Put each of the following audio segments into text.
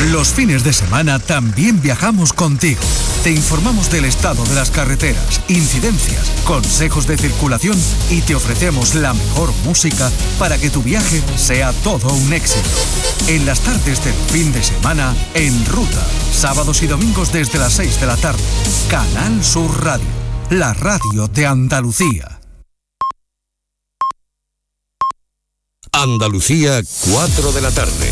Los fines de semana también viajamos contigo. Te informamos del estado de las carreteras, incidencias, consejos de circulación y te ofrecemos la mejor música para que tu viaje sea todo un éxito. En las tardes del fin de semana, En Ruta, sábados y domingos desde las 6 de la tarde. Canal Sur Radio, la radio de Andalucía. Andalucía, 4 de la tarde.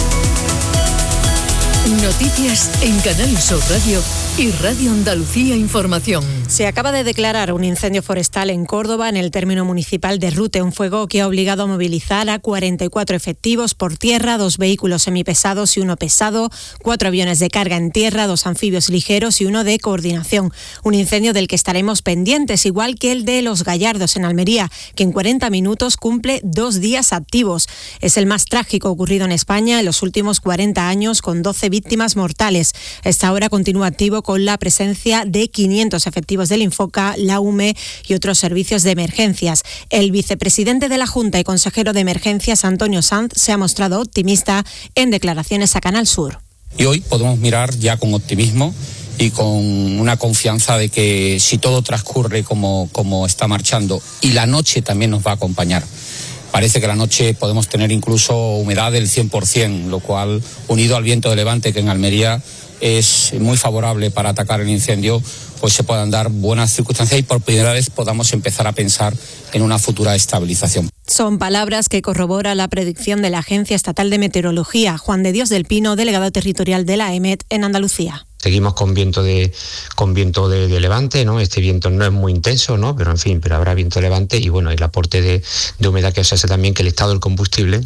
Noticias en Canal Sur Radio y Radio Andalucía Información. Se acaba de declarar un incendio forestal en Córdoba, en el término municipal de Rute, un fuego que ha obligado a movilizar a 44 efectivos por tierra, 2 vehículos semipesados y 1 pesado, 4 aviones de carga en tierra, 2 anfibios ligeros y 1 de coordinación. Un incendio del que estaremos pendientes, igual que el de Los Gallardos en Almería, que en 40 minutos cumple 2 días activos. Es el más trágico ocurrido en España en los últimos 40 años, con 12 víctimas mortales. A esta hora continúa activo con la presencia de 500 efectivos del Infoca, la UME y otros servicios de emergencias. El vicepresidente de la Junta y consejero de Emergencias, Antonio Sanz, se ha mostrado optimista en declaraciones a Canal Sur. Y hoy podemos mirar ya con optimismo y con una confianza de que si todo transcurre como está marchando, y la noche también nos va a acompañar. Parece que la noche podemos tener incluso humedad del 100%, lo cual, unido al viento de levante que en Almería es muy favorable para atacar el incendio, pues se puedan dar buenas circunstancias y por primera vez podamos empezar a pensar en una futura estabilización. Son palabras que corrobora la predicción de la Agencia Estatal de Meteorología. Juan de Dios del Pino, delegado territorial de la EMET en Andalucía. Seguimos con viento de levante, ¿no? Este viento no es muy intenso, ¿no? Pero habrá viento de levante y bueno, el aporte de humedad que se hace también que el estado del combustible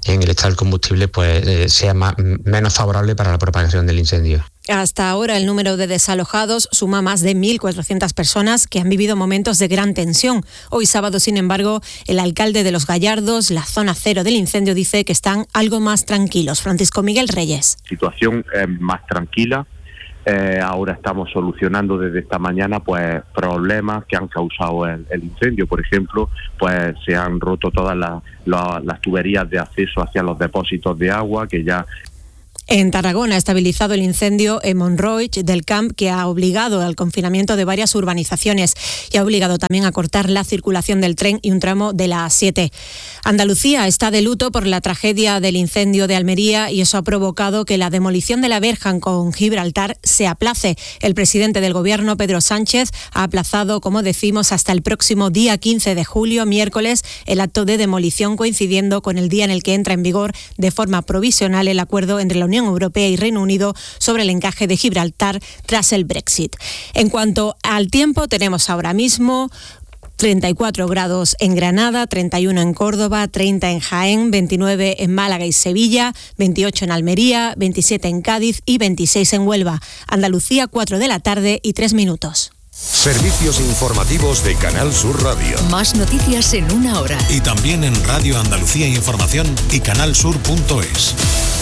pues sea menos favorable para la propagación del incendio. Hasta ahora el número de desalojados suma más de 1.400 personas que han vivido momentos de gran tensión. Hoy sábado, sin embargo, el alcalde de Los Gallardos, la zona cero del incendio, dice que están algo más tranquilos. Francisco Miguel Reyes. Situación más tranquila. Ahora estamos solucionando desde esta mañana pues problemas que han causado el incendio. Por ejemplo, pues se han roto todas las tuberías de acceso hacia los depósitos de agua que ya... En Tarragona ha estabilizado el incendio en Monroig del Camp, que ha obligado al confinamiento de varias urbanizaciones y ha obligado también a cortar la circulación del tren y un tramo de la A7. Andalucía está de luto por la tragedia del incendio de Almería y eso ha provocado que la demolición de la verja con Gibraltar se aplace. El presidente del Gobierno, Pedro Sánchez, ha aplazado, como decimos, hasta el próximo día 15 de julio, miércoles, el acto de demolición, coincidiendo con el día en el que entra en vigor de forma provisional el acuerdo entre la Unión Europea y Reino Unido sobre el encaje de Gibraltar tras el Brexit. En cuanto al tiempo, tenemos ahora mismo 34 grados en Granada, 31 en Córdoba, 30 en Jaén, 29 en Málaga y Sevilla, 28 en Almería, 27 en Cádiz y 26 en Huelva. Andalucía, 4 de la tarde y 3 minutos. Servicios informativos de Canal Sur Radio. Más noticias en una hora. Y también en Radio Andalucía Información y canalsur.es.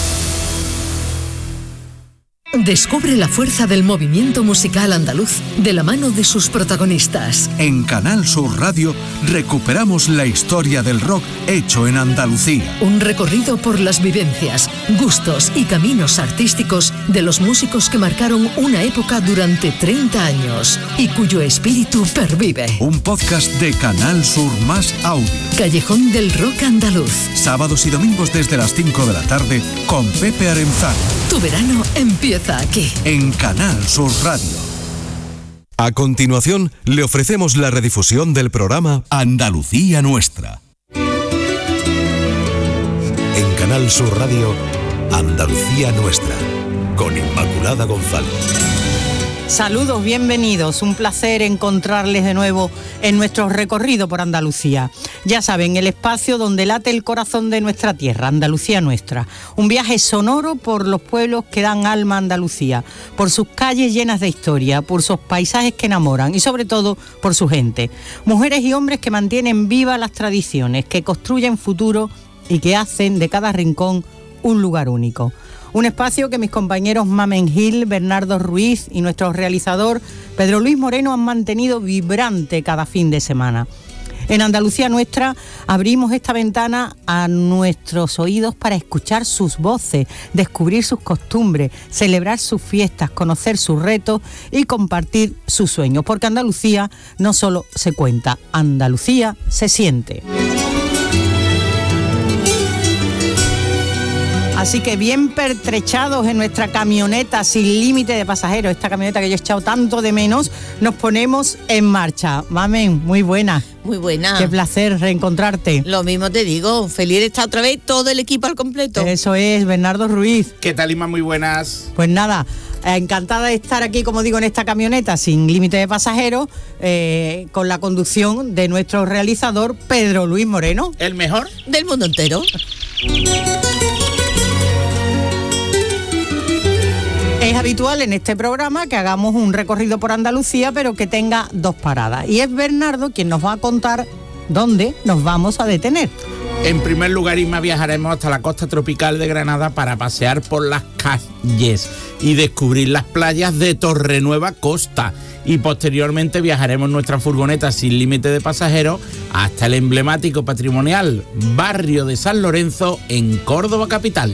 Descubre la fuerza del movimiento musical andaluz de la mano de sus protagonistas. En Canal Sur Radio recuperamos la historia del rock hecho en Andalucía. Un recorrido por las vivencias, gustos y caminos artísticos de los músicos que marcaron una época durante 30 años y cuyo espíritu pervive. Un podcast de Canal Sur más audio. Callejón del Rock Andaluz. Sábados y domingos desde las 5 de la tarde con Pepe Arenzano. Tu verano empieza aquí. En Canal Sur Radio. A continuación, le ofrecemos la redifusión del programa Andalucía Nuestra. En Canal Sur Radio, Andalucía Nuestra, con Inmaculada González. Saludos, bienvenidos. Un placer encontrarles de nuevo en nuestro recorrido por Andalucía. Ya saben, el espacio donde late el corazón de nuestra tierra, Andalucía Nuestra. Un viaje sonoro por los pueblos que dan alma a Andalucía, por sus calles llenas de historia, por sus paisajes que enamoran y sobre todo por su gente. Mujeres y hombres que mantienen vivas las tradiciones, que construyen futuro y que hacen de cada rincón un lugar único. Un espacio que mis compañeros Mamen Gil, Bernardo Ruiz y nuestro realizador Pedro Luis Moreno han mantenido vibrante cada fin de semana. En Andalucía Nuestra abrimos esta ventana a nuestros oídos para escuchar sus voces, descubrir sus costumbres, celebrar sus fiestas, conocer sus retos y compartir sus sueños. Porque Andalucía no solo se cuenta, Andalucía se siente. Así que bien pertrechados en nuestra camioneta sin límite de pasajeros, esta camioneta que yo he echado tanto de menos, nos ponemos en marcha. Mamen, muy buena. Muy buena. Qué placer reencontrarte. Lo mismo te digo, feliz de estar otra vez todo el equipo al completo. Eso es, Bernardo Ruiz. ¿Qué tal, Inma? Muy buenas. Pues nada, encantada de estar aquí, como digo, en esta camioneta sin límite de pasajeros, con la conducción de nuestro realizador Pedro Luis Moreno. ¿El mejor? Del mundo entero. Es habitual en este programa que hagamos un recorrido por Andalucía, pero que tenga dos paradas. Y es Bernardo quien nos va a contar dónde nos vamos a detener. En primer lugar, Inma, viajaremos hasta la costa tropical de Granada para pasear por las calles y descubrir las playas de Torrenueva Costa. Y posteriormente viajaremos en nuestra furgoneta sin límite de pasajeros hasta el emblemático patrimonial barrio de San Lorenzo en Córdoba capital.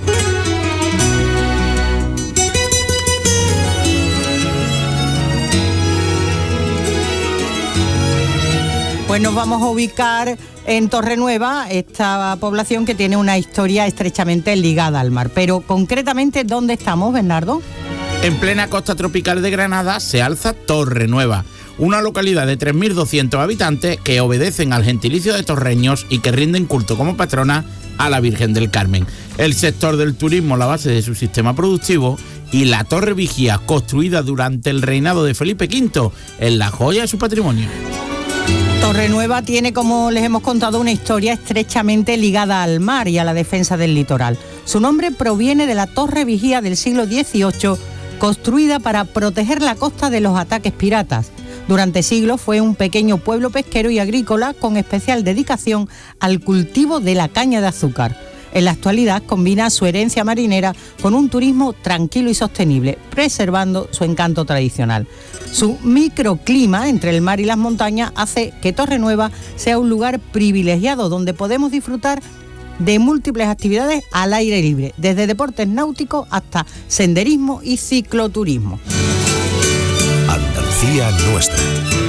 Pues nos vamos a ubicar en Torrenueva, esta población que tiene una historia estrechamente ligada al mar. Pero concretamente, ¿dónde estamos, Bernardo? En plena costa tropical de Granada se alza Torrenueva, una localidad de 3.200 habitantes que obedecen al gentilicio de torreños y que rinden culto como patrona a la Virgen del Carmen. El sector del turismo, la base de su sistema productivo, y la Torre Vigía, construida durante el reinado de Felipe V, es la joya de su patrimonio. Torrenueva tiene, como les hemos contado, una historia estrechamente ligada al mar y a la defensa del litoral. Su nombre proviene de la Torre Vigía del siglo XVIII, construida para proteger la costa de los ataques piratas. Durante siglos fue un pequeño pueblo pesquero y agrícola con especial dedicación al cultivo de la caña de azúcar. En la actualidad combina su herencia marinera con un turismo tranquilo y sostenible, preservando su encanto tradicional. Su microclima entre el mar y las montañas hace que Torrenueva sea un lugar privilegiado donde podemos disfrutar de múltiples actividades al aire libre, desde deportes náuticos hasta senderismo y cicloturismo. Andalucía Nuestra.